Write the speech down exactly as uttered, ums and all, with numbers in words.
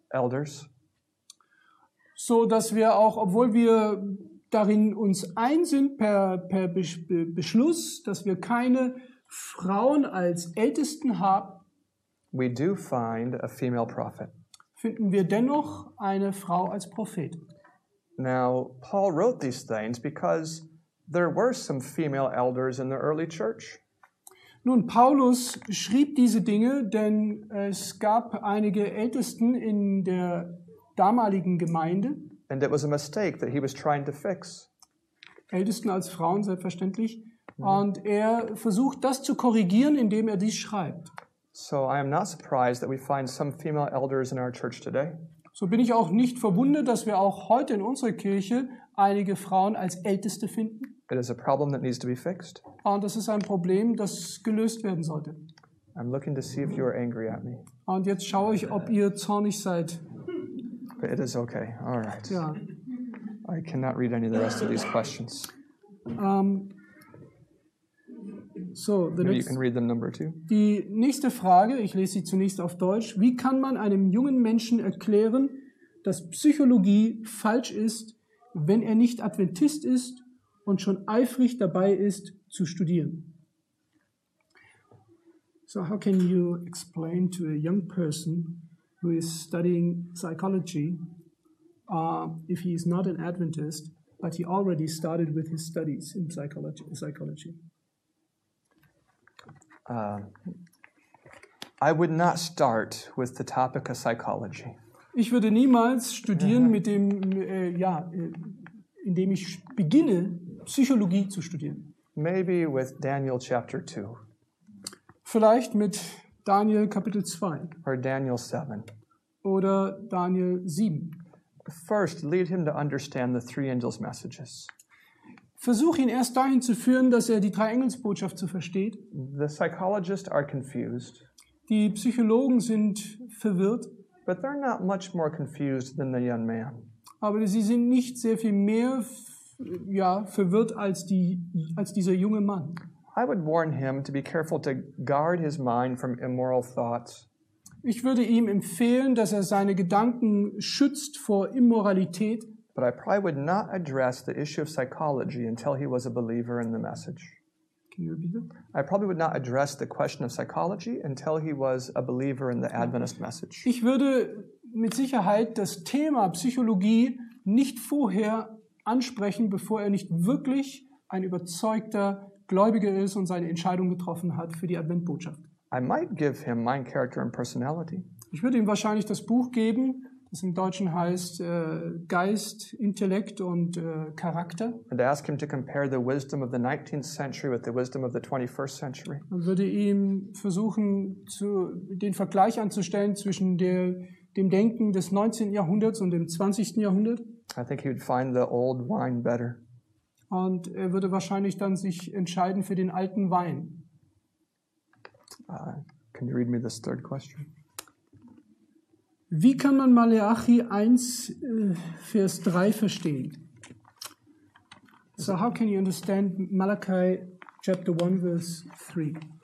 elders. So dass wir auch, obwohl wir darin uns ein sind per, per Beschluss, dass wir keine Frauen als Ältesten haben, we do find a female prophet. finden wir dennoch eine Frau als Prophet. Now, Paul wrote these things because there were some female elders in the early church. Nun, Paulus schrieb diese Dinge, denn es gab einige Ältesten in der damaligen Gemeinde. And it was a mistake that he was trying to fix. Ältesten als Frauen, selbstverständlich. Und er versucht, das zu korrigieren, indem er dies schreibt. So I am not surprised that we find some female elders in our church today. So bin ich auch nicht verwundert, dass wir auch heute in unserer Kirche einige Frauen als Älteste finden. It is a problem that needs to be fixed. Und das ist ein Problem, das gelöst werden sollte. I'm looking to see if you are angry at me. Und jetzt schaue ich, ob ihr zornig seid. But it is okay. All right. Ja. I cannot read any of the rest of these questions. Um, so, the Maybe you next, can read them number two. die nächste Frage, ich lese sie zunächst auf Deutsch. Wie kann man einem jungen Menschen erklären, dass Psychologie falsch ist, wenn er nicht Adventist ist und schon eifrig dabei ist, zu studieren? So how can you explain to a young person who is studying psychology uh, if he is not an Adventist, but he already started with his studies in psychology? psychology? Uh, I would not start with the topic of psychology. Ich würde niemals studieren mit dem, äh, ja, äh, indem ich beginne, Psychologie zu studieren. Maybe with Daniel chapter two Vielleicht mit Daniel Kapitel zwei or Daniel seven. oder Daniel sieben. First, lead him to understand the three angels' messages. Versuch ihn erst dahin zu führen, dass er die drei Engelsbotschaft zu versteht. The psychologists are confused, Die Psychologen sind verwirrt, but they're not much more confused than the young man. aber sie sind nicht sehr viel mehr ja, verwirrt als, die, als dieser junge Mann. I would warn him to be careful to guard his mind from immoral thoughts. Ich würde ihm empfehlen, dass er seine Gedanken schützt vor Immoralität. But I probably would not address the issue of psychology until he was a believer in the message. Can you repeat that? I probably would not address the question of psychology until he was a believer in the Adventist message. Ich würde mit Sicherheit das Thema Psychologie nicht vorher ansprechen, bevor er nicht wirklich ein überzeugter Gläubiger ist und seine Entscheidung getroffen hat für die Adventbotschaft. I might give him Mind, Character, and Personality. Ich würde ihm wahrscheinlich das Buch geben, das im Deutschen heißt äh, Geist, Intellekt und äh, Charakter. And ask him to compare the wisdom of the nineteenth century with the wisdom of the twenty-first century. Man würde ihm versuchen, zu, den Vergleich anzustellen zwischen der, dem Denken des neunzehnten Jahrhunderts und dem zwanzigsten Jahrhundert. I think he would find the old wine better. Und er würde wahrscheinlich dann sich entscheiden für den alten Wein. Uh, can you read me this third question? Wie kann man Maleachi eins, äh, Vers drei verstehen? So how can you understand Malachi chapter one, verse three?